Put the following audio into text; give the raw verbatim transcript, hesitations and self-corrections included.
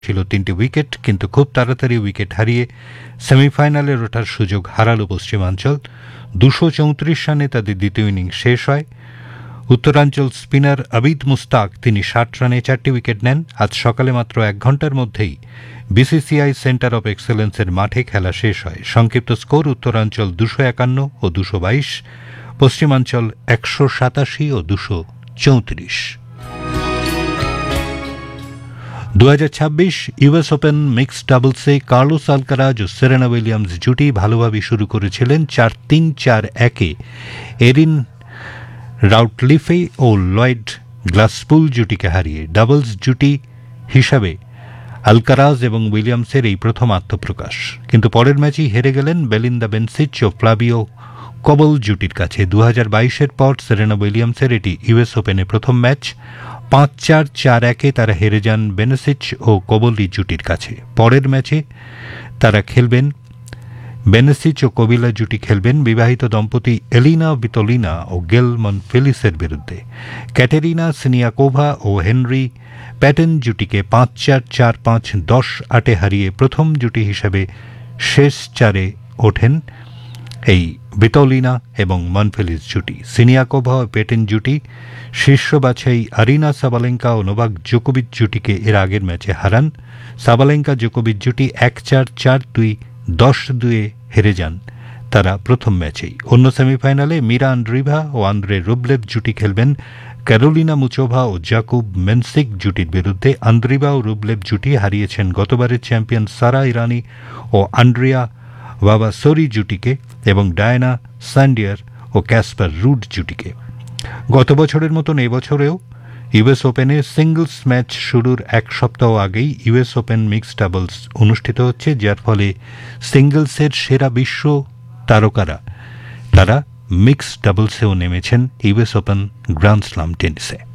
ছিল তিনটি উইকেট, কিন্তু খুব তাড়াতাড়ি উইকেট হারিয়ে সেমিফাইনালে ওঠার সুযোগ হারালো পশ্চিমাঞ্চল। দুশো চৌত্রিশ রানে তাদের দ্বিতীয় ইনিংস শেষ হয়। উত্তরাঞ্চল স্পিনার আবিদ মুস্তাক তিনি ষাট রানে চারটি উইকেট নেন। আজ সকালে মাত্র এক ঘণ্টার মধ্যেই বিসিসিআই সেন্টার অব এক্সেলেন্সের মাঠে খেলা শেষ হয়। সংক্ষিপ্ত স্কোর: উত্তরাঞ্চল দুশো একান্ন ও দুশো বাইশ, পশ্চিমাঞ্চল একশো সাতাশি ও দুশো চৌত্রিশ। দু হাজার ছাব্বিশ US open mixed ডাবলসে Carlos Alcaraz ও সেরেনা উইলিয়ামস জুটি ভালোভাবে শুরু করেছিলেন চার তিন চার একে এরিন রাউটলিফে ও লয়েড গ্লাসপুল জুটিকে হারিয়ে। ডাবলস জুটি হিসাবে আলকারাজ এবং উইলিয়ামসের এই প্রথম আত্মপ্রকাশ, কিন্তু পরের ম্যাচেই হেরে গেলেন বেলিন্দা বেনসিচ ও ফ্লাভিও কবল জুটির কাছে। দু হাজার বাইশের পর সেরেনা উইলিয়ামসের এটি ইউএস ওপেনে প্রথম ম্যাচ। পাঁচ চার চার একে তারা হেরে যান বেনসিচ ও কবলি জুটির কাছে। পরের ম্যাচে তারা খেলবেন, বেনসিচ ও কবিলা জুটি খেলবেন বিবাহিত দম্পতি এলিনা ভিতোলিনা ও গেল মনফিলিসের বিরুদ্ধে। ক্যাটেরিনা সিনিয়াকোভা ও হেনরি প্যাটেন জুটিকে পাঁচ চার চার পাঁচ দশ আটে হারিয়ে প্রথম জুটি হিসেবে শেষ চারে ওঠেন এই ভিতোলিনা এবং মনফিলিস জুটি। সিনিয়াকোভা ও পেটেন জুটি শীর্ষ বাছাই আরিনা সাবালেঙ্কা ও নোভাক জোকোভিচ জুটিকে এর আগের ম্যাচে হারান। সাবালেঙ্কা জোকোভিচ জুটি এক চার চার দুই দশ দুয়ে হেরে যান তারা প্রথম ম্যাচেই। অন্য সেমিফাইনালে মিরা আন্দ্রিভা ও আন্দ্রে রুবলেভ জুটি খেলবেন ক্যারোলিনা মুচোভা ও জাকুব মেনসিক জুটির বিরুদ্ধে। আন্দ্রিভা ও রুবলেভ জুটি হারিয়েছেন গতবারের চ্যাম্পিয়ন সারা ইরানি ও আন্দ্রিয়া ভাভাসোরি জুটিকে এবং ডায়ানা স্যান্ডিয়ার ও ক্যাসপার রুড জুটিকে। গত বছরের মতন এবছরেও ইউএস ওপেনে সিঙ্গলস ম্যাচ শুরুর এক সপ্তাহ আগেই ইউএস ওপেন মিক্সড ডাবলস অনুষ্ঠিত হচ্ছে, যার ফলে সিঙ্গলসের সেরা বিশ্ব তারকারা তারা মিক্সড ডাবলসেও নেমেছেন ইউএস ওপেন গ্র্যান্ড স্লাম টেনিসে।